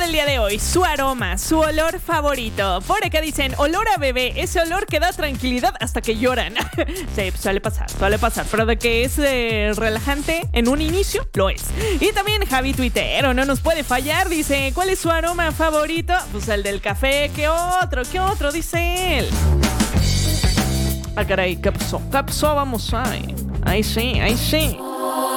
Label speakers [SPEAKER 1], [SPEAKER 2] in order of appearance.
[SPEAKER 1] el día de hoy, su aroma, su olor favorito. Por acá dicen, olor a bebé, ese olor que da tranquilidad hasta que lloran. Sí, suele pasar, pero de que es relajante en un inicio, lo es. Y también Javi Tuitero, no nos puede fallar, dice, ¿cuál es su aroma favorito? Pues el del café, ¿qué otro? Dice él. Ah, caray, ¿qué pasó? Vamos ahí sí.